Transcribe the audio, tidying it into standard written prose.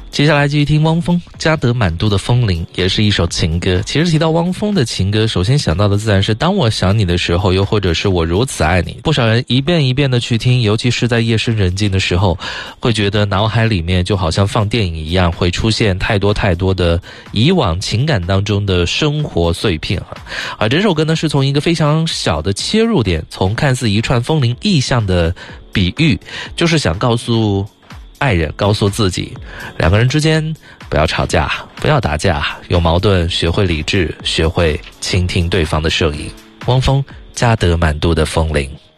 接下来继续听汪峰《加德满都的风铃》，也是一首情歌。其实提到汪峰的情歌，首先想到的自然是当我想你的时候，又或者是我如此爱你。不少人一遍一遍的去听，尤其是在夜深人静的时候，会觉得脑海里面就好像放电影一样，会出现太多太多的以往情感当中的生活碎片。而这首歌呢，是从一个非常小的切入点，从看似一串风铃意象的比喻，就是想告诉爱人，告诉自己，两个人之间不要吵架，不要打架，有矛盾学会理智，学会倾听对方的声音。汪峰《加德满都的风铃》。